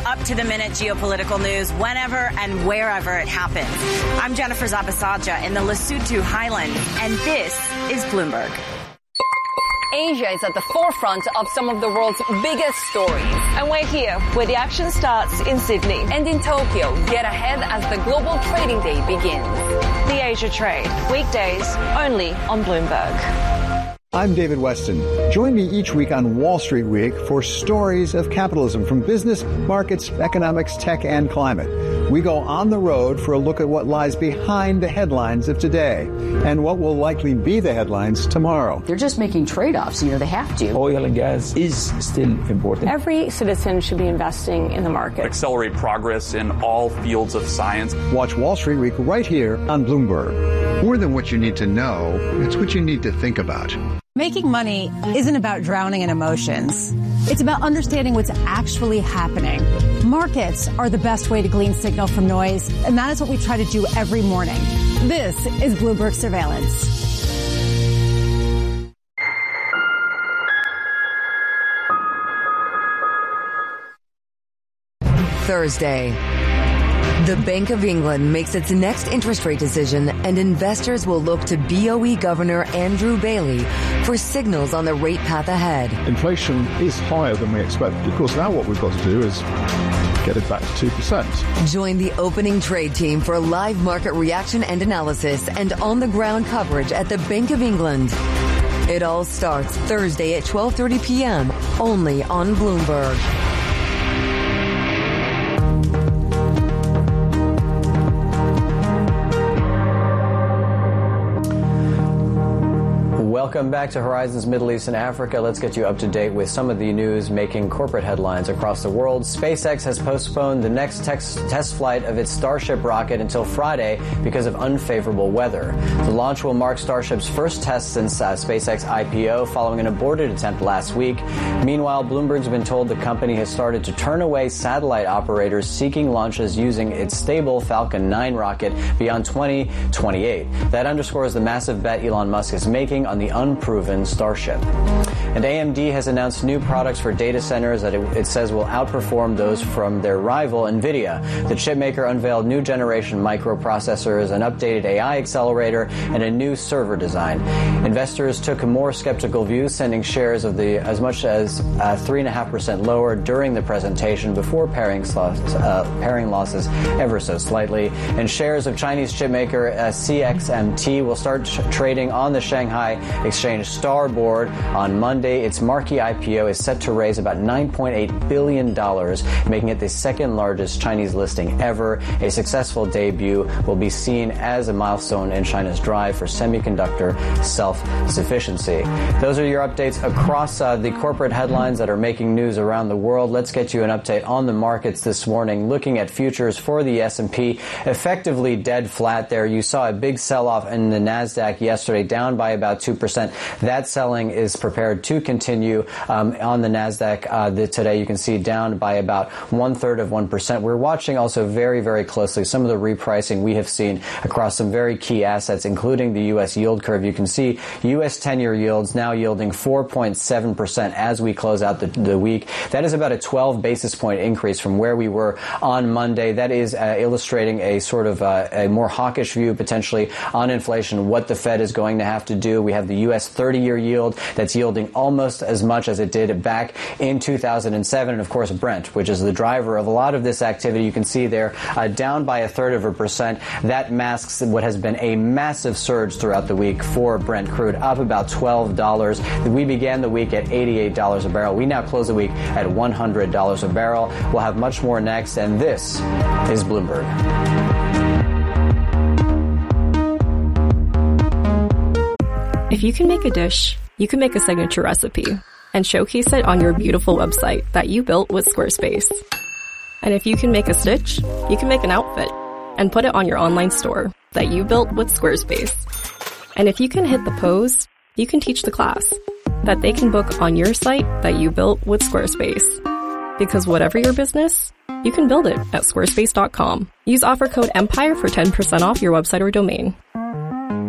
up-to-the-minute geopolitical news whenever and wherever it happens. I'm Jennifer Zabasaja in the Lesotho Highlands, and this is Bloomberg. Asia is at the forefront of some of the world's biggest stories. And we're here where the action starts in Sydney. And in Tokyo, get ahead as the global trading day begins. The Asia Trade, weekdays only on Bloomberg. I'm David Weston. Join me each week on Wall Street Week for stories of capitalism from business, markets, economics, tech, and climate. We go on the road for a look at what lies behind the headlines of today and what will likely be the headlines tomorrow. They're just making trade-offs. You know, they have to. Oil and gas is still important. Every citizen should be investing in the market. Accelerate progress in all fields of science. Watch Wall Street Week right here on Bloomberg. More than what you need to know, it's what you need to think about. Making money isn't about drowning in emotions. It's about understanding what's actually happening. Markets are the best way to glean signal from noise, and that is what we try to do every morning. This is Bloomberg Surveillance. Thursday. The Bank of England makes its next interest rate decision, and investors will look to BOE Governor Andrew Bailey for signals on the rate path ahead. Inflation is higher than we expected. Of course, now what we've got to do is get it back to 2%. Join the opening trade team for live market reaction and analysis and on-the-ground coverage at the Bank of England. It all starts Thursday at 12:30 p.m. only on Bloomberg. Welcome back to Horizons Middle East and Africa. Let's get you up to date with some of the news making corporate headlines across the world. SpaceX has postponed the next test flight of its Starship rocket until Friday because of unfavorable weather. The launch will mark Starship's first test since SpaceX IPO following an aborted attempt last week. Meanwhile, Bloomberg's been told the company has started to turn away satellite operators seeking launches using its stable Falcon 9 rocket beyond 2028. That underscores the massive bet Elon Musk is making on the unproven Starship. And AMD has announced new products for data centers that it says will outperform those from their rival NVIDIA. The chipmaker unveiled new generation microprocessors, an updated AI accelerator, and a new server design. Investors took a more skeptical view, sending shares of as much as 3.5% lower during the presentation before paring losses ever so slightly. And shares of Chinese chipmaker CXMT will start trading on the Shanghai Exchange Starboard on Monday. Its marquee IPO is set to raise about $9.8 billion, making it the second largest Chinese listing ever. A successful debut will be seen as a milestone in China's drive for semiconductor self-sufficiency. Those are your updates across the corporate headlines that are making news around the world. Let's get you an update on the markets this morning. Looking at futures for the S&P, effectively dead flat there. You saw a big sell-off in the NASDAQ yesterday, down by about 2%. That selling is prepared to continue on the NASDAQ today. You can see down by about 1/3%. We're watching also very, very closely some of the repricing we have seen across some very key assets, including the U.S. yield curve. You can see U.S. 10-year yields now yielding 4.7% as we close out the week. That is about a 12 basis point increase from where we were on Monday. That is illustrating a sort of a more hawkish view potentially on inflation, what the Fed is going to have to do. We have the U.S. 30-year yield that's yielding almost as much as it did back in 2007. And, of course, Brent, which is the driver of a lot of this activity. You can see there down by 1/3%. That masks what has been a massive surge throughout the week for Brent crude, up about $12. We began the week at $88 a barrel. We now close the week at $100 a barrel. We'll have much more next, and this is Bloomberg. If you can make a dish, you can make a signature recipe and showcase it on your beautiful website that you built with Squarespace. And if you can make a stitch, you can make an outfit and put it on your online store that you built with Squarespace. And if you can hit the pose, you can teach the class that they can book on your site that you built with Squarespace. Because whatever your business, you can build it at squarespace.com. Use offer code EMPIRE for 10% off your website or domain.